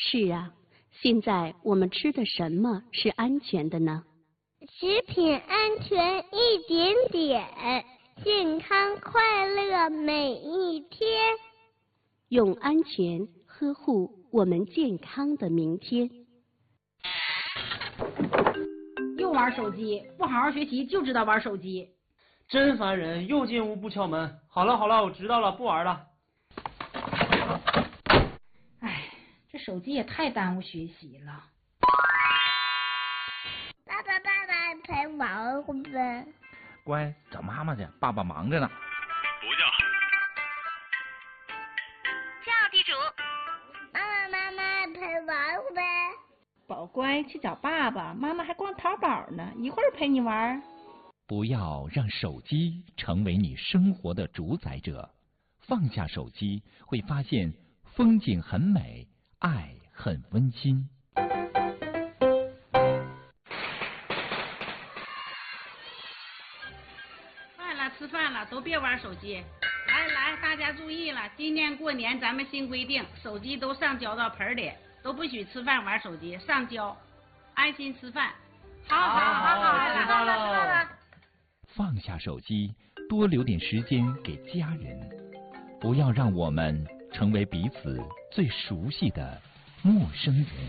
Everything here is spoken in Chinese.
是啊，现在我们吃的什么是安全的呢？ 食品安全一点点，健康快乐每一天。 用安全呵护我们健康的明天。 又玩手机，不好好学习就知道玩手机， 真烦人！又进屋不敲门。好了好了，我知道了，不玩了。 哎，这手机也太耽误学习了。 爸爸陪玩会呗。 乖，找妈妈去，爸爸忙着呢。 不叫。 叫地主。 妈妈陪玩会呗。 宝乖，去找爸爸，妈妈还逛淘宝呢，一会儿陪你玩。 不要让手机成为你生活的主宰者，放下手机，会发现风景很美，爱很温馨。 吃饭了，都别玩手机。来，大家注意了，今年过年咱们新规定，手机都上交到盆里，都不许吃饭玩手机，上交，安心吃饭。好， 知道了。 放下手机，多留点时间给家人，不要让我们成为彼此最熟悉的陌生人。